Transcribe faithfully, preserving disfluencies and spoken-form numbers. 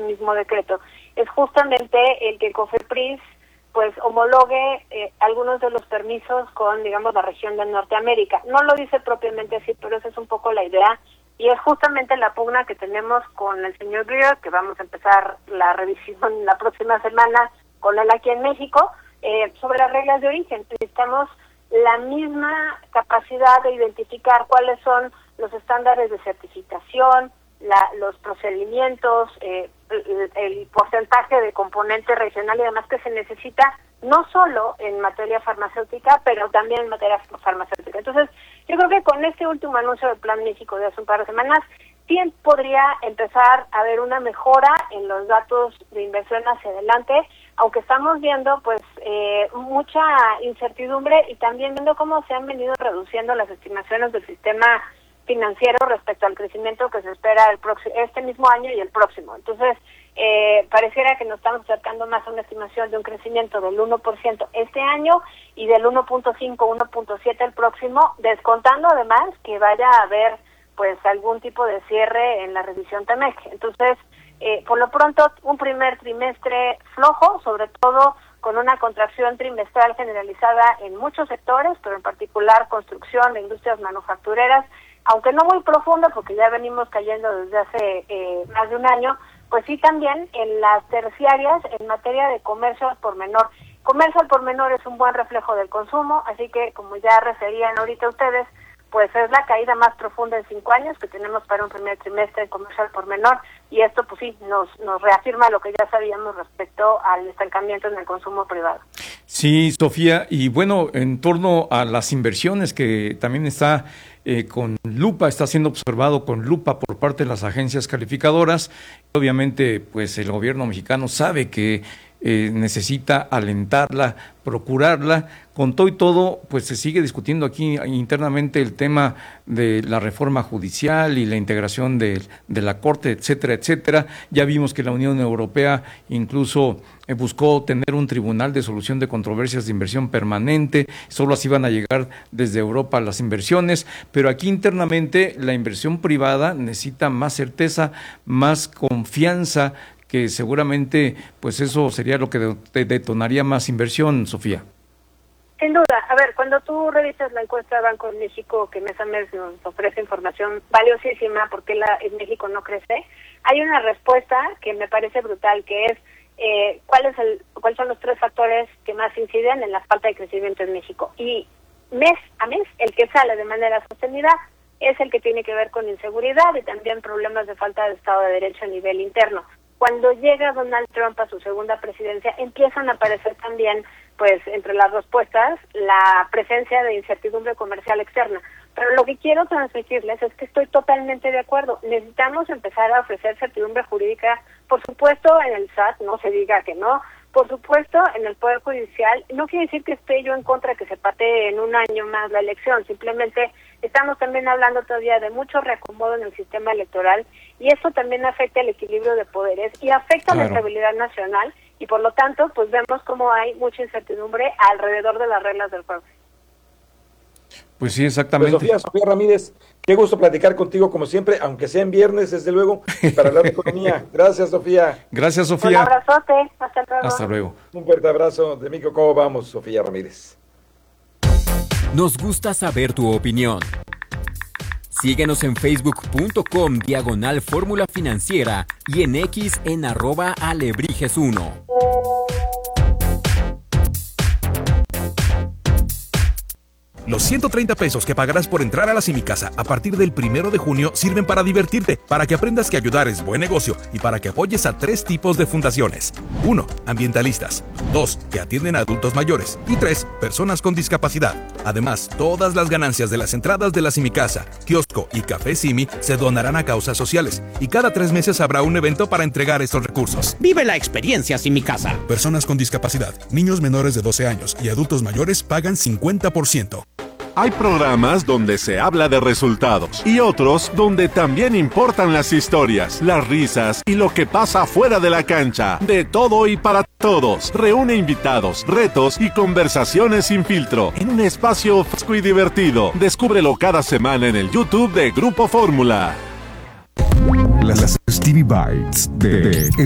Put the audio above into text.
mismo decreto, es justamente el que COFEPRIS pues homologue eh, algunos de los permisos con, digamos, la región de Norteamérica. No lo dice propiamente así, pero esa es un poco la idea, y es justamente la pugna que tenemos con el señor Greer, que vamos a empezar la revisión la próxima semana con él aquí en México, eh, sobre las reglas de origen. Necesitamos la misma capacidad de identificar cuáles son los estándares de certificación, la, los procedimientos, eh, el, el porcentaje de componente regional y demás que se necesita, no solo en materia farmacéutica, pero también en materia farmacéutica. Entonces, yo creo que con este último anuncio del Plan México de hace un par de semanas, sí podría empezar a haber una mejora en los datos de inversión hacia adelante, aunque estamos viendo pues eh, mucha incertidumbre y también viendo cómo se han venido reduciendo las estimaciones del sistema financiero respecto al crecimiento que se espera el próximo, este mismo año y el próximo. Entonces, eh, pareciera que nos estamos acercando más a una estimación de un crecimiento del uno por ciento este año y del uno punto cinco, uno punto siete el próximo, descontando además que vaya a haber pues algún tipo de cierre en la revisión TEMEC. Entonces, eh, por lo pronto, un primer trimestre flojo, sobre todo con una contracción trimestral generalizada en muchos sectores, pero en particular construcción, industrias manufactureras, aunque no muy profundo, porque ya venimos cayendo desde hace eh, más de un año, pues sí también en las terciarias en materia de comercio al por menor. Comercio al por menor es un buen reflejo del consumo, así que como ya referían ahorita ustedes, pues es la caída más profunda en cinco años que tenemos para un primer trimestre en comercio al por menor, y esto pues sí nos, nos reafirma lo que ya sabíamos respecto al estancamiento en el consumo privado. Sí, Sofía, y bueno, en torno a las inversiones que también está eh, con lupa, está siendo observado con lupa por parte de las agencias calificadoras, obviamente pues el gobierno mexicano sabe que Eh, necesita alentarla, procurarla. Con todo y todo, pues se sigue discutiendo aquí internamente el tema de la reforma judicial y la integración de, de la Corte, etcétera, etcétera. Ya vimos que la Unión Europea incluso eh, buscó tener un tribunal de solución de controversias de inversión permanente, solo así van a llegar desde Europa las inversiones, pero aquí internamente la inversión privada necesita más certeza, más confianza, que seguramente pues eso sería lo que de, detonaría más inversión, Sofía. Sin duda. A ver, cuando tú revisas la encuesta de Banco de México, que mes a mes nos ofrece información valiosísima porque la, en México no crece, hay una respuesta que me parece brutal, que es eh, cuál es el, cuáles son los tres factores que más inciden en la falta de crecimiento en México. Y mes a mes, el que sale de manera sostenida es el que tiene que ver con inseguridad y también problemas de falta de Estado de Derecho a nivel interno. Cuando llega Donald Trump a su segunda presidencia, empiezan a aparecer también, pues, entre las respuestas, la presencia de incertidumbre comercial externa. Pero lo que quiero transmitirles es que estoy totalmente de acuerdo. Necesitamos empezar a ofrecer certidumbre jurídica, por supuesto, en el S A T, no se diga que no, por supuesto, en el Poder Judicial. No quiere decir que esté yo en contra de que se patee en un año más la elección, simplemente estamos también hablando todavía de mucho reacomodo en el sistema electoral, y esto también afecta el equilibrio de poderes y afecta claro. la estabilidad nacional, y por lo tanto, pues vemos cómo hay mucha incertidumbre alrededor de las reglas del juego. Pues sí, exactamente. Pues Sofía, Sofía Ramírez, qué gusto platicar contigo como siempre, aunque sea en viernes, desde luego, para hablar de economía. Gracias, Sofía. Gracias, Sofía. Un abrazote, hasta luego. Hasta luego. Un fuerte abrazo de México. ¿Cómo vamos, Sofía Ramírez? Nos gusta saber tu opinión. Síguenos en facebook.com diagonal fórmula financiera y en X en arroba alebrijes uno. Los ciento treinta pesos que pagarás por entrar a la Simicasa a partir del primero de junio sirven para divertirte, para que aprendas que ayudar es buen negocio y para que apoyes a tres tipos de fundaciones. Uno, ambientalistas. Dos, que atienden a adultos mayores. Y tres, personas con discapacidad. Además, todas las ganancias de las entradas de la Simicasa, kiosco y café Simi se donarán a causas sociales. Y cada tres meses habrá un evento para entregar estos recursos. Vive la experiencia Simicasa. Personas con discapacidad, niños menores de doce años y adultos mayores pagan cincuenta por ciento. Hay programas donde se habla de resultados y otros donde también importan las historias, las risas y lo que pasa fuera de la cancha. De todo y para todos. Reúne invitados, retos y conversaciones sin filtro en un espacio fresco y divertido. Descúbrelo cada semana en el YouTube de Grupo Fórmula. Las Stevie Bites de